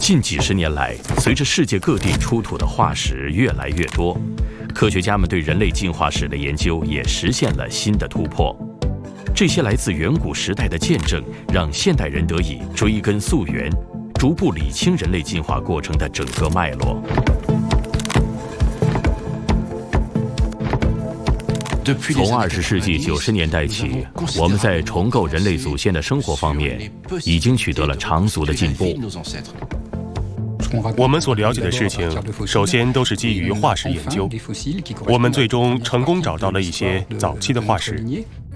近几十年来，随着世界各地出土的化石越来越多，科学家们对人类进化史的研究也实现了新的突破。这些来自远古时代的见证，让现代人得以追根溯源，逐步理清人类进化过程的整个脉络。从20世纪90年代起，我们在重构人类祖先的生活方面已经取得了长足的进步。 我们所了解的事情，首先都是基于化石研究。我们最终成功找到了一些早期的化石，